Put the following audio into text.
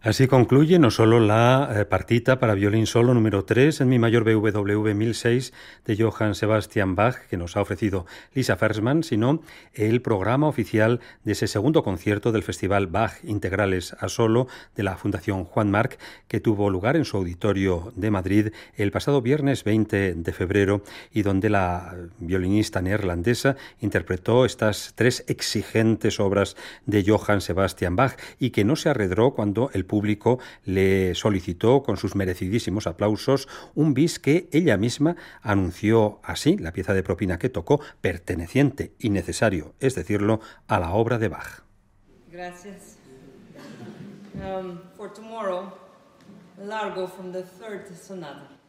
Así concluye no solo la partita para violín solo número 3 en mi mayor BWV 1006 de Johann Sebastian Bach, que nos ha ofrecido Lisa Fersman, sino el programa oficial de ese segundo concierto del Festival Bach Integrales a Solo de la Fundación Juan Marc, que tuvo lugar en su auditorio de Madrid el pasado viernes 20 de febrero y donde la violinista neerlandesa interpretó estas tres exigentes obras de Johann Sebastian Bach y que no se arredró cuando el público le solicitó con sus merecidísimos aplausos un bis que ella misma anunció así, la pieza de propina que tocó, perteneciente y necesario, es decirlo, a la obra de Bach. Gracias. For tomorrow, Largo from the third sonata.